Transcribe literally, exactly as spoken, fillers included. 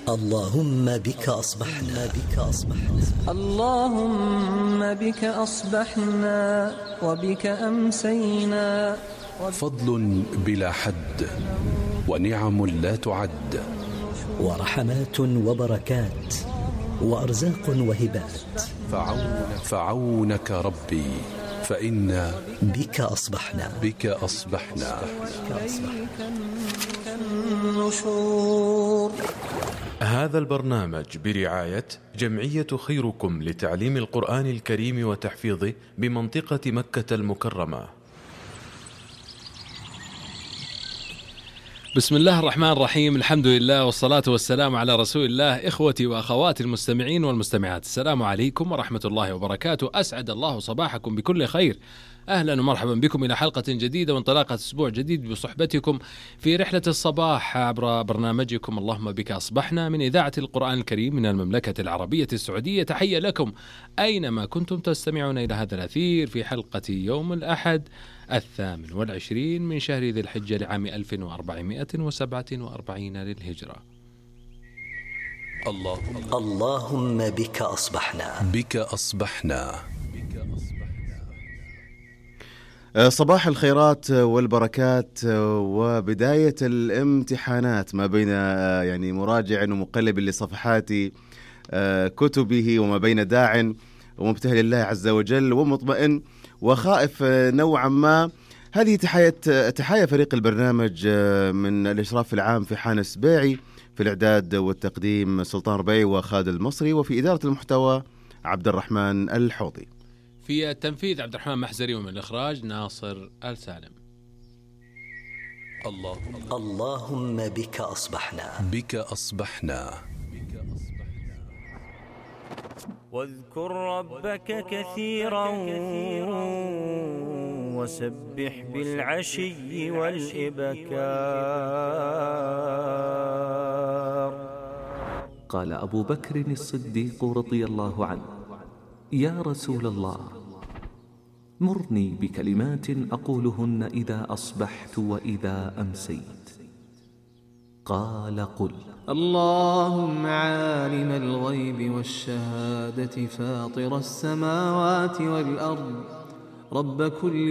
اللهم بك أصبحنا بك أصبحنا اللهم بك أصبحنا وبك أمسينا. فضل بلا حد ونعم لا تعد، ورحمات وبركات وأرزاق وهبات. فعونك, فعونك ربي فإنا بك أصبحنا بك أصبحنا, بك أصبحنا. النشور. هذا البرنامج برعاية جمعية خيركم لتعليم القرآن الكريم وتحفيظه بمنطقة مكة المكرمة. بسم الله الرحمن الرحيم، الحمد لله والصلاة والسلام على رسول الله. إخوتي وأخواتي المستمعين والمستمعات، السلام عليكم ورحمة الله وبركاته. أسعد الله صباحكم بكل خير. أهلا ومرحبا بكم إلى حلقة جديدة وانطلاقة أسبوع جديد بصحبتكم في رحلة الصباح عبر برنامجكم اللهم بك أصبحنا من إذاعة القرآن الكريم من المملكة العربية السعودية. تحية لكم أينما كنتم تستمعون إلى هذا الأثير في حلقة يوم الأحد الثامن والعشرين من شهر ذي الحجة لعام ألف وأربعمائة وسبعة وأربعين للهجرة. اللهم, اللهم بك أصبحنا بك أصبحنا. صباح الخيرات والبركات وبداية الامتحانات ما بين يعني مراجع ومقلب لصفحات كتبه وما بين داع ومبتهل لله عز وجل ومطمئن وخائف نوعا ما. هذه تحية تحية فريق البرنامج من الإشراف العام في حان السبيعي، في الإعداد والتقديم سلطان ربيع وخالد المصري، وفي إدارة المحتوى عبد الرحمن الحوضي، في التنفيذ عبد الرحمن محزري، ومن الإخراج ناصر آل سالم. اللهم, اللهم بك أصبحنا بك أصبحنا. واذكر ربك كثيرا وسبح بالعشي والإبكار. قال أبو بكر الصديق رضي الله عنه: يا رسول الله، مرني بكلمات أقولهن إذا أصبحت وإذا أمسيت. قال: قل: اللهم عالم الغيب والشهادة فاطر السماوات والأرض رب كل